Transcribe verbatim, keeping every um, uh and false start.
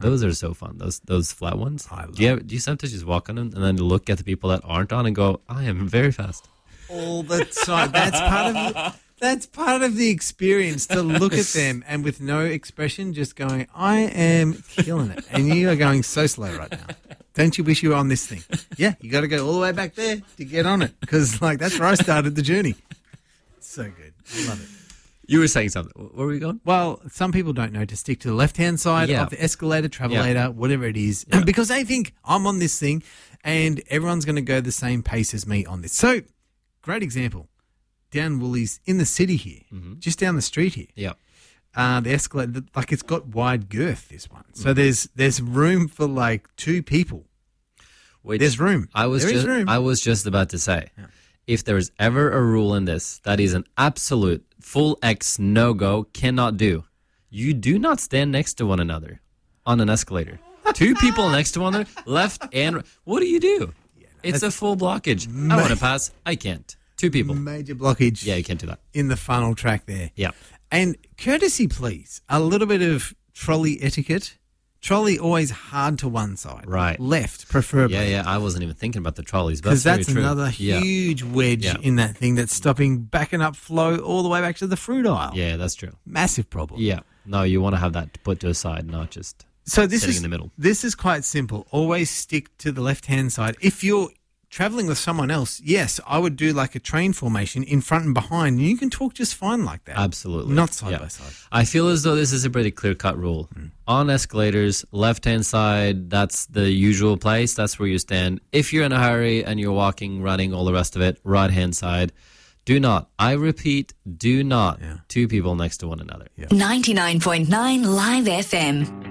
Those are so fun. Those those flat ones. I love do you have, do you sometimes just walk on them and then look at the people that aren't on and go, I am very fast. All the time. That's part of that's part of the experience, to look at them and with no expression, just going, I am killing it. And you are going so slow right now. Don't you wish you were on this thing? Yeah, you got to go all the way back there to get on it, because like that's where I started the journey. So good. I love it. You were saying something. Where were we going? Well, some people don't know to stick to the left-hand side Yeah. of the escalator, travelator, Yeah. whatever it is, Yeah. because they think I'm on this thing and everyone's going to go the same pace as me on this. So, great example. Down Woolies in the city here, Mm-hmm. just down the street here. Yeah. Uh, the escalator, like it's got wide girth, this one. So there's there's room for like two people. Which There's room. I was There is just room. I was just about to say, if there's ever a rule in this that is an absolute full X no go, cannot do, you do not stand next to one another on an escalator. Two people next to one another, left and right. What do you do? It's a full blockage. I want to pass. I can't. Two people. Major blockage. Yeah, you can't do that. In the funnel track there. Yeah. And courtesy, please. A little bit of trolley etiquette. Trolley always hard to one side. Right. Left, preferably. Yeah, yeah. I wasn't even thinking about the trolleys. Because Because that's another Yeah. huge wedge Yeah. in that thing that's stopping backing up flow all the way back to the fruit aisle. Yeah, that's true. Massive problem. Yeah. No, you want to have that put to a side, not just So this sitting is in the middle. This is quite simple. Always stick to the left-hand side. If you're traveling with someone else, yes, I would do like a train formation in front and behind, and you can talk just fine like that. Absolutely. Not side Yeah. by side. I feel as though this is a pretty clear-cut rule. On escalators, left-hand side, that's the usual place. That's where you stand. If you're in a hurry and you're walking, running, all the rest of it, right-hand side. Do not, I repeat, do not, Yeah. two people next to one another. ninety-nine point nine Live F M.